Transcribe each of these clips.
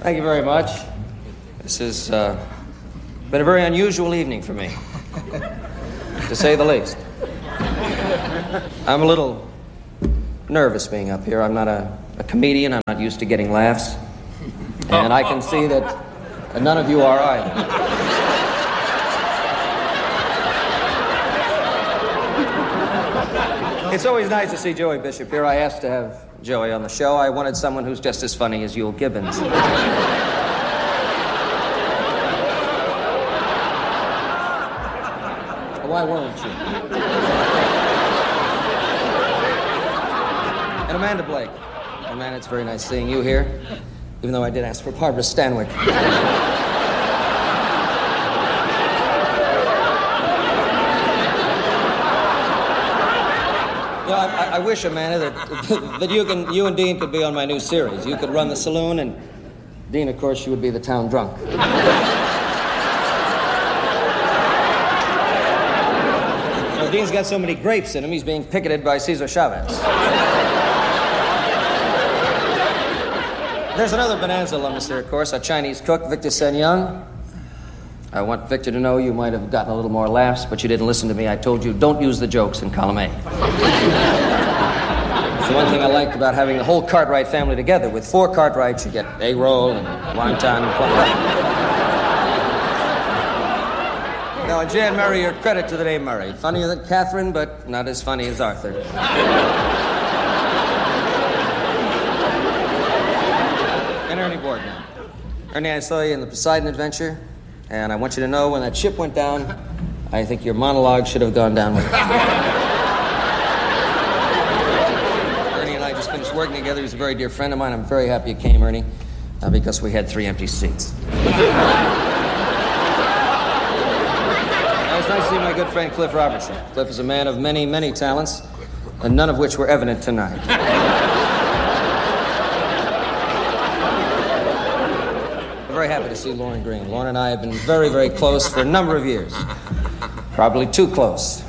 Thank you very much. This has been a very unusual evening for me, to say the least. I'm a little nervous being up here. I'm not a comedian. I'm not used to getting laughs. And I can see that none of you are either. It's always nice to see Joey Bishop here. I asked to have Joey on the show. I wanted someone who's just as funny as Yul Gibbons. Why weren't you? And Amanda Blake. Amanda, it's very nice seeing you here, even though I did ask for Barbara Stanwyck. I wish, Amanda, that you and Dean could be on my new series. You could run the saloon, and Dean, of course, you would be the town drunk. Dean's got so many grapes in him, he's being picketed by Cesar Chavez. There's another Bonanza alumnus here, of course, a Chinese cook, Victor Sen Young. I want Victor to know you might have gotten a little more laughs, but you didn't listen to me. I told you, don't use the jokes in column A. It's the one thing I liked about having the whole Cartwright family together. With 4 Cartwrights, you get egg roll and wonton and plum pudding. Now, and Jan Murray, your credit to the name Murray. Funnier than Catherine, but not as funny as Arthur. And Ernie Boardman. Ernie, I saw you in the Poseidon Adventure, and I want you to know when that ship went down, I think your monologue should have gone down with it. Ernie and I just finished working together. He's a very dear friend of mine. I'm very happy you came, Ernie, because we had 3 empty seats. It's nice to see my good friend Cliff Robertson. Cliff is a man of many, many talents, and none of which were evident tonight. I'm very happy to see Lorne Greene. Lorne and I have been very, very close for a number of years. Probably too close.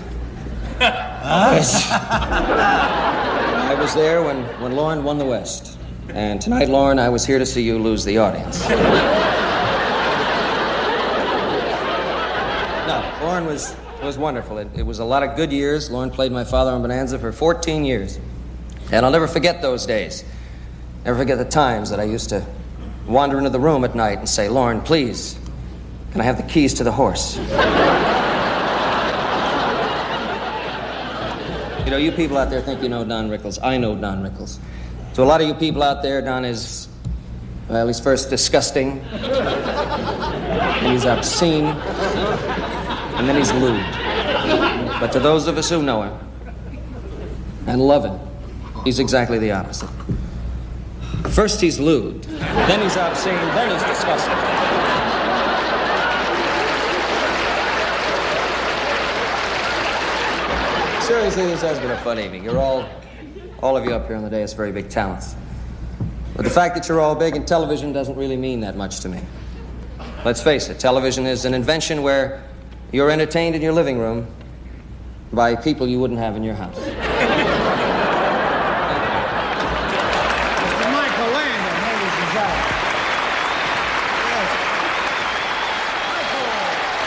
I was there when Lorne won the West. And tonight, Lorne, I was here to see you lose the audience. Lorne was wonderful. It was a lot of good years. Lorne played my father on Bonanza for 14 years. And I'll never forget those days. Never forget the times that I used to wander into the room at night and say, Lorne, please, can I have the keys to the horse? You know, you people out there think you know Don Rickles. I know Don Rickles. To a lot of you people out there, Don is, well, he's first disgusting, and he's obscene, and then he's lewd. But to those of us who know him and love him, he's exactly the opposite. First he's lewd, then he's obscene, then he's disgusting. Seriously, this has been a fun evening. You're all of you up here on the dais, very big talents. But the fact that you're all big in television doesn't really mean that much to me. Let's face it, television is an invention where you're entertained in your living room by people you wouldn't have in your house.